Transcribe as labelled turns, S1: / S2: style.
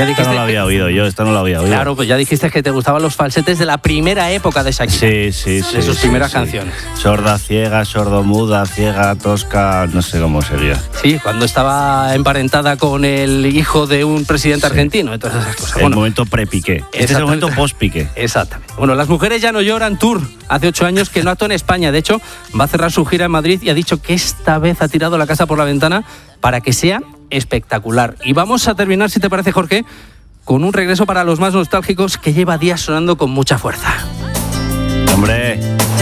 S1: Esta no la había oído yo,
S2: Claro, pues ya dijiste que te gustaban los falsetes de la primera época de Shakira.
S1: Sí.
S2: De sus primeras canciones.
S1: Sorda, ciega, sordomuda, ciega, tosca, no sé cómo sería.
S2: Sí, cuando estaba emparentada con el hijo de un presidente argentino, entonces esas cosas.
S1: El momento pre-Piqué. Este es el momento post-Piqué.
S2: Exactamente. Bueno, Las Mujeres Ya No Lloran Tour. Hace 8 años que no actúa en España. De hecho, va a cerrar su gira en Madrid y ha dicho que esta vez ha tirado la casa por la ventana para que sea espectacular. Y vamos a terminar, si te parece, Jorge, con un regreso para los más nostálgicos que lleva días sonando con mucha fuerza.
S1: ¡Hombre!